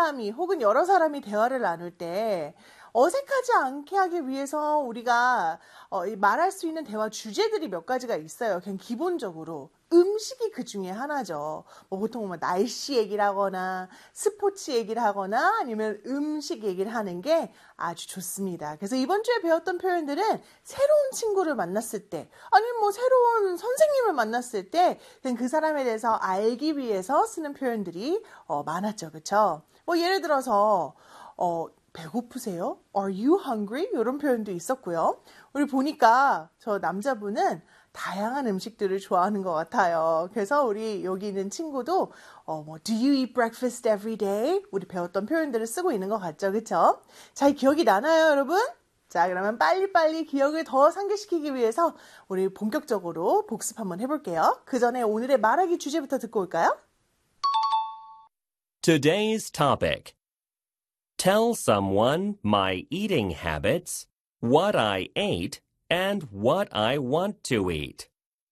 사람이 혹은 여러 사람이 대화를 나눌 때 어색하지 않게 하기 위해서 우리가 말할 수 있는 대화 주제들이 몇 가지가 있어요. 그냥 기본적으로 음식이 그 중에 하나죠. 뭐 보통 날씨 얘기를 하거나 스포츠 얘기를 하거나 아니면 음식 얘기를 하는 게 아주 좋습니다. 그래서 이번 주에 배웠던 표현들은 새로운 친구를 만났을 때 아니면 뭐 새로운 선생님을 만났을 때 그 사람에 대해서 알기 위해서 쓰는 표현들이 많았죠. 그렇죠? 뭐 예를 들어서 배고프세요? Are you hungry? 이런 표현도 있었고요. 우리 보니까 저 남자분은 다양한 음식들을 좋아하는 것 같아요. 그래서 우리 여기 있는 친구도 Do you eat breakfast every day? 우리 배웠던 표현들을 쓰고 있는 것 같죠, 그렇죠? 잘 기억이 나나요, 여러분? 자, 그러면 빨리빨리 기억을 더 상기시키기 위해서 우리 본격적으로 복습 한번 해볼게요. 그 전에 오늘의 말하기 주제부터 듣고 올까요? Today's topic. Tell someone my eating habits, what I ate, and what I want to eat.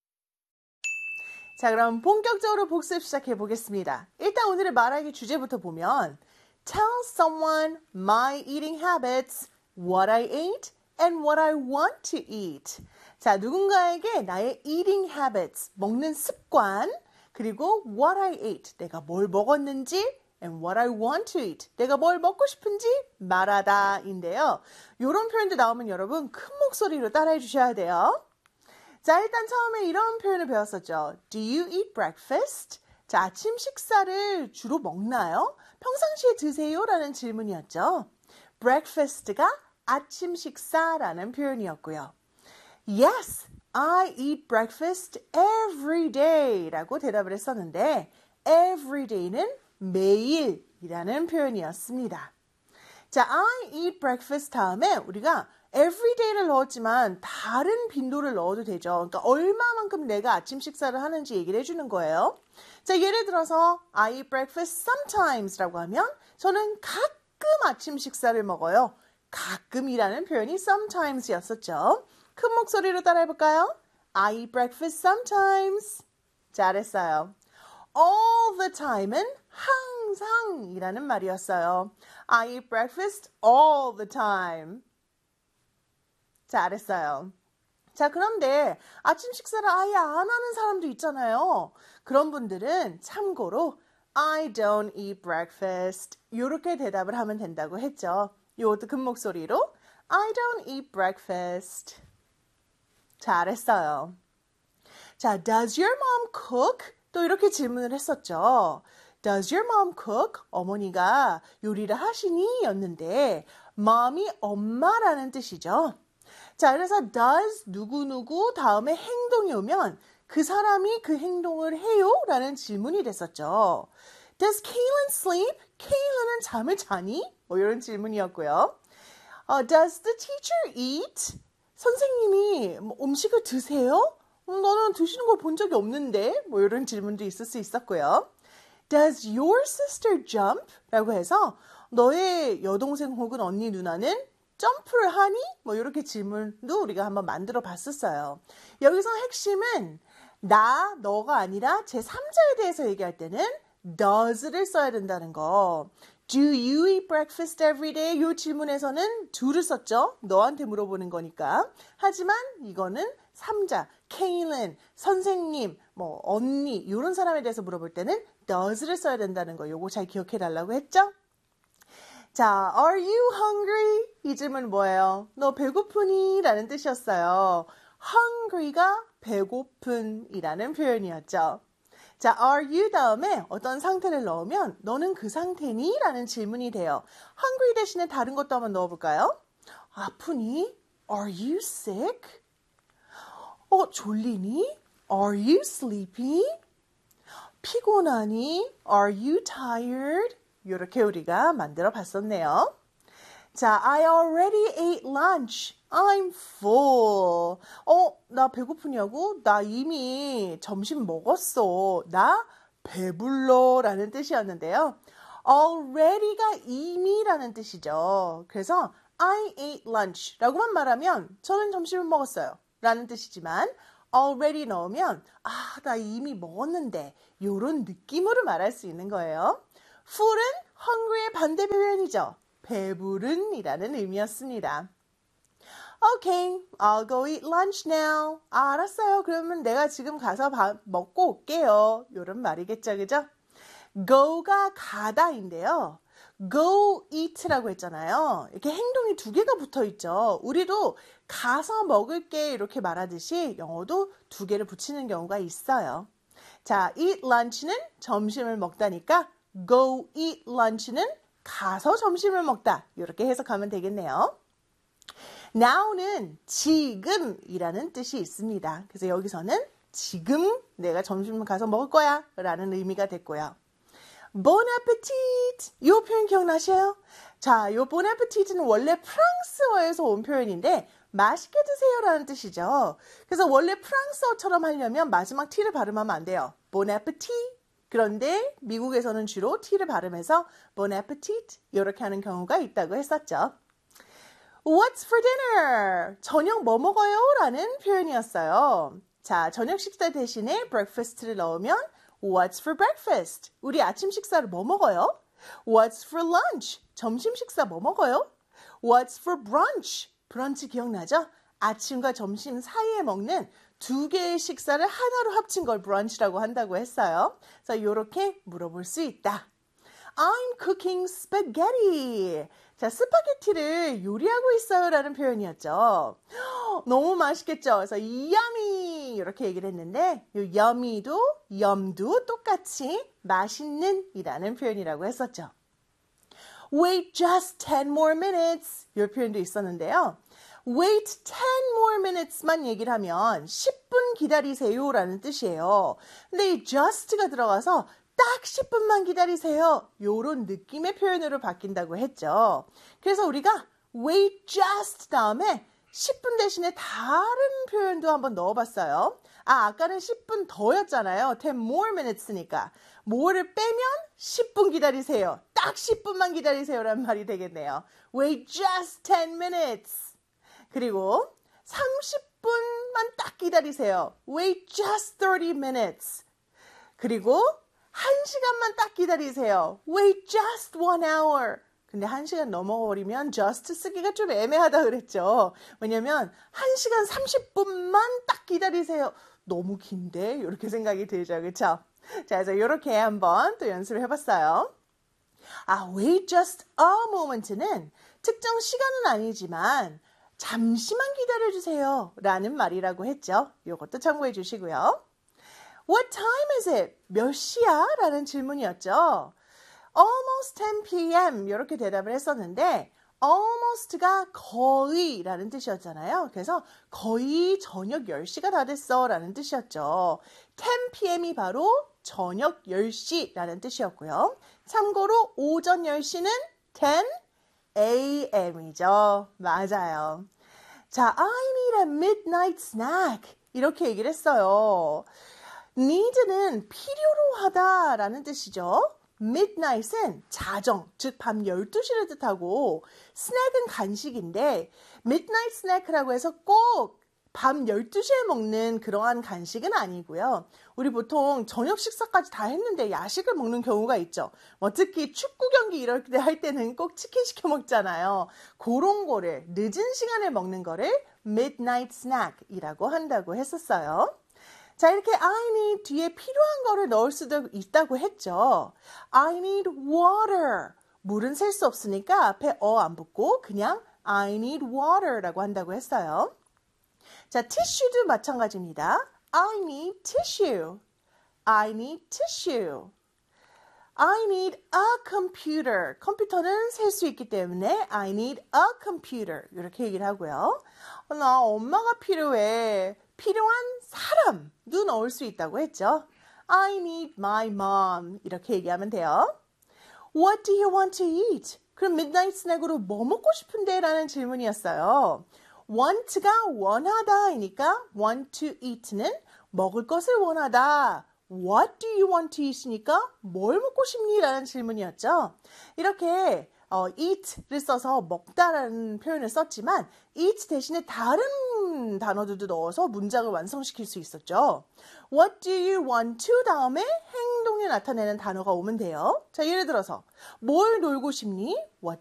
자, 그럼 본격적으로 복습 시작해 보겠습니다. 일단 오늘의 말하기 주제부터 보면 Tell someone my eating habits, what I ate, and what I want to eat. 자, 누군가에게 나의 eating habits, 먹는 습관, 그리고 what I ate, 내가 뭘 먹었는지, and what I want to eat, 내가 뭘 먹고 싶은지 말하다 인데요. 이런 표현도 나오면 여러분 큰 목소리로 따라해 주셔야 돼요. 자, 일단 처음에 이런 표현을 배웠었죠. Do you eat breakfast? 자, 아침 식사를 주로 먹나요? 평상시에 드세요? 라는 질문이었죠. breakfast가 아침 식사라는 표현이었고요. Yes, I eat breakfast every day 라고 대답을 했었는데 every day는 매일이라는 표현이었습니다. 자, I eat breakfast 다음에 우리가 every day를 넣었지만 다른 빈도를 넣어도 되죠. 그러니까 얼마만큼 내가 아침 식사를 하는지 얘기를 해주는 거예요. 자, 예를 들어서 I eat breakfast sometimes라고 하면 저는 가끔 아침 식사를 먹어요. 가끔이라는 표현이 sometimes였었죠. 큰 목소리로 따라해볼까요? I eat breakfast sometimes. 잘했어요. all the time은 항상이라는 말이었어요. I eat breakfast all the time. 잘했어요. 자, 그런데 아침 식사를 아예 안 하는 사람도 있잖아요. 그런 분들은 참고로 I don't eat breakfast 이렇게 대답을 하면 된다고 했죠. 이것도 큰 목소리로 I don't eat breakfast. 잘했어요. 자, does your mom cook? 또 이렇게 질문을 했었죠. Does your mom cook? 어머니가 요리를 하시니? 였는데 mom이 엄마라는 뜻이죠. 자, 그래서 does 누구누구 다음에 행동이 오면 그 사람이 그 행동을 해요? 라는 질문이 됐었죠. Does Kaylin sleep? Kaylin은 잠을 자니? 뭐 이런 질문이었고요. Does the teacher eat? 선생님이 음식을 드세요? 너는 드시는 걸 본 적이 없는데? 뭐 이런 질문도 있을 수 있었고요. Does your sister jump? 라고 해서 너의 여동생 혹은 언니 누나는 점프를 하니? 뭐 이렇게 질문도 우리가 한번 만들어 봤었어요. 여기서 핵심은 너가 아니라 제3자에 대해서 얘기할 때는 does를 써야 된다는 거. Do you eat breakfast every day? 이 질문에서는 do를 썼죠. 너한테 물어보는 거니까. 하지만 이거는 3자, Kaylin, 선생님, 뭐 언니 이런 사람에 대해서 물어볼 때는 does를 써야 된다는 거. 요거 잘 기억해 달라고 했죠? 자, are you hungry? 이 질문 뭐예요? 너 배고프니? 라는 뜻이었어요. hungry가 배고픈이라는 표현이었죠. 자, are you 다음에 어떤 상태를 넣으면 너는 그 상태니? 라는 질문이 돼요. hungry 대신에 다른 것도 한번 넣어볼까요? 아프니? Are you sick? 졸리니? Are you sleepy? 피곤하니? Are you tired? 이렇게 우리가 만들어 봤었네요. 자, I already ate lunch. I'm full. 나 배고프냐고? 나 이미 점심 먹었어. 나 배불러 라는 뜻이었는데요. already가 이미라는 뜻이죠. 그래서 I ate lunch 라고만 말하면 저는 점심을 먹었어요 라는 뜻이지만 already 넣으면 나 이미 먹었는데 이런 느낌으로 말할 수 있는 거예요. full은 hungry의 반대 표현이죠. 배부른이라는 의미였습니다. Okay, I'll go eat lunch now. 알았어요. 그러면 내가 지금 가서 밥 먹고 올게요. 이런 말이겠죠, 그죠? go가 가다인데요. go eat라고 했잖아요. 이렇게 행동이 두 개가 붙어 있죠. 우리도 가서 먹을게 이렇게 말하듯이 영어도 두 개를 붙이는 경우가 있어요. 자, eat lunch는 점심을 먹다니까 go eat lunch는 가서 점심을 먹다. 이렇게 해석하면 되겠네요. now는 지금이라는 뜻이 있습니다. 그래서 여기서는 지금 내가 점심을 가서 먹을 거야 라는 의미가 됐고요. bon appetit 이 표현 기억나셔요? 자, 이 bon appetit는 원래 프랑스어에서 온 표현인데 맛있게 드세요라는 뜻이죠. 그래서 원래 프랑스어처럼 하려면 마지막 t를 발음하면 안 돼요. bon appetit. 그런데 미국에서는 주로 t를 발음해서 bon appetit 이렇게 하는 경우가 있다고 했었죠. What's for dinner? 저녁 뭐 먹어요? 라는 표현이었어요. 자, 저녁 식사 대신에 breakfast를 넣으면 What's for breakfast? 우리 아침 식사를 뭐 먹어요? What's for lunch? 점심 식사 뭐 먹어요? What's for brunch? 브런치 기억나죠? 아침과 점심 사이에 먹는 두 개의 식사를 하나로 합친 걸 brunch라고 한다고 했어요. 그래서 이렇게 물어볼 수 있다. I'm cooking spaghetti. 자, 스파게티를 요리하고 있어요 라는 표현이었죠. 너무 맛있겠죠? 그래서 yummy 이렇게 얘기를 했는데 이 yummy도 yum도 똑같이 맛있는 이라는 표현이라고 했었죠. Wait just 10 more minutes 이 표현도 있었는데요. Wait 10 more minutes만 얘기를 하면 10분 기다리세요 라는 뜻이에요. 근데 이 just가 들어가서 딱 10분만 기다리세요. 요런 느낌의 표현으로 바뀐다고 했죠. 그래서 우리가 wait just 다음에 10분 대신에 다른 표현도 한번 넣어봤어요. 아까는 10분 더였잖아요. 10 more minutes니까. more를 빼면 10분 기다리세요. 딱 10분만 기다리세요라는 말이 되겠네요. Wait just 10 minutes. 그리고 30분만 딱 기다리세요. Wait just 30 minutes. 그리고 1시간만 딱 기다리세요. Wait just 1 hour. 근데 1시간 넘어버리면 just 쓰기가 좀 애매하다 그랬죠. 왜냐면 1시간 30분만 딱 기다리세요. 너무 긴데? 이렇게 생각이 들죠. 그렇죠? 자, 그래서 이렇게 한번 또 연습을 해봤어요. wait just a moment는 특정 시간은 아니지만 잠시만 기다려주세요 라는 말이라고 했죠. 이것도 참고해 주시고요. What time is it? 몇 시야? 라는 질문이었죠. Almost 10 p.m. 이렇게 대답을 했었는데 almost가 거의 라는 뜻이었잖아요. 그래서 거의 저녁 10시가 다 됐어 라는 뜻이었죠. 10 p.m.이 바로 저녁 10시 라는 뜻이었고요. 참고로 오전 10시는 10 a.m.이죠. 맞아요. 자, I need a midnight snack 이렇게 얘기를 했어요. need는 필요로 하다 라는 뜻이죠. midnight은 자정, 즉 밤 12시를 뜻하고 snack은 간식인데 midnight snack라고 해서 꼭 밤 12시에 먹는 그러한 간식은 아니고요. 우리 보통 저녁 식사까지 다 했는데 야식을 먹는 경우가 있죠. 특히 축구 경기 이럴 때 할 때는 꼭 치킨 시켜 먹잖아요. 그런 거를 늦은 시간에 먹는 거를 midnight snack이라고 한다고 했었어요. 자, 이렇게 I need 뒤에 필요한 거를 넣을 수도 있다고 했죠. I need water. 물은 셀 수 없으니까 앞에 안 붙고 그냥 I need water라고 한다고 했어요. 자, tissue도 마찬가지입니다. I need tissue. I need tissue. I need a computer. 컴퓨터는 셀 수 있기 때문에 I need a computer. 이렇게 얘기를 하고요. 나 엄마가 필요해. 필요한 사람도 넣을 수 있다고 했죠. I need my mom. 이렇게 얘기하면 돼요. What do you want to eat? 그럼 midnight snack으로 뭐 먹고 싶은데? 라는 질문이었어요. want가 원하다이니까 want to eat는 먹을 것을 원하다. What do you want to eat이니까 뭘 먹고 싶니? 라는 질문이었죠. 이렇게 eat를 써서 먹다라는 표현을 썼지만 eat 대신에 다른 단어들도 넣어서 문장을 완성시킬 수 있었죠. What do you want to 다음에 행동에 나타내는 단어가 오면 돼요. 자, 예를 들어서 뭘 놀고 싶니? What